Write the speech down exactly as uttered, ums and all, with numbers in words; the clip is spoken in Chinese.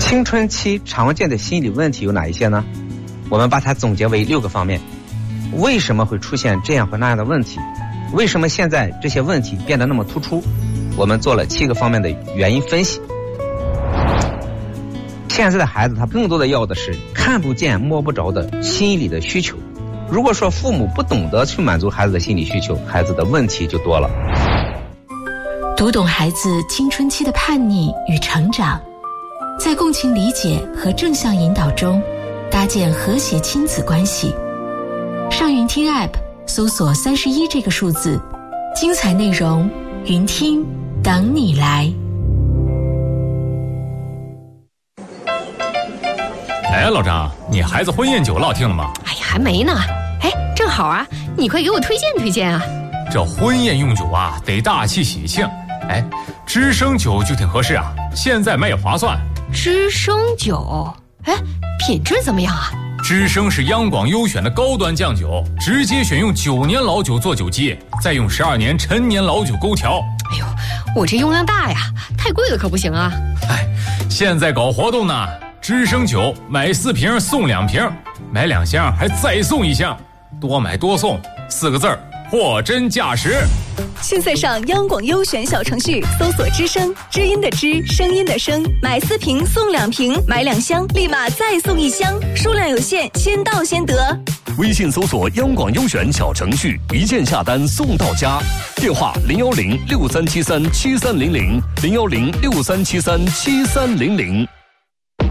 青春期常见的心理问题有哪一些呢？我们把它总结为六个方面。为什么会出现这样或那样的问题？为什么现在这些问题变得那么突出？我们做了七个方面的原因分析。现在的孩子他更多的要的是看不见摸不着的心理的需求。如果说父母不懂得去满足孩子的心理需求，孩子的问题就多了。 读懂孩子青春期的叛逆与成长，在共情理解和正向引导中搭建和谐亲子关系。上云听 App 搜索三十一这个数字，精彩内容云听等你来。 哎，老张，你孩子婚宴酒落定了吗？ 哎呀，还没呢。哎，正好啊，你快给我推荐推荐啊。 这婚宴用酒啊，得大气喜庆。哎，知生酒就挺合适啊，现在卖也划算。 知生酒，哎，品质怎么样啊？ 知生是央广优选的高端酱酒，直接选用九年老酒做酒基，再用十二年陈年老酒勾调。 哎呦，我这用量大呀，太贵了可不行啊。 哎，现在搞活动呢，知生酒买四瓶送两瓶，买两箱还再送一箱，多买多送，四个字儿，货真价实。 现在上央广优选小程序搜索知声，知音的知，声音的声，买四瓶送两瓶，买两箱立马再送一箱，数量有限，先到先得。 微信搜索央广优选小程序，一键下单送到家。电话零幺零六三七三七三零零零幺零六三七三七三零零。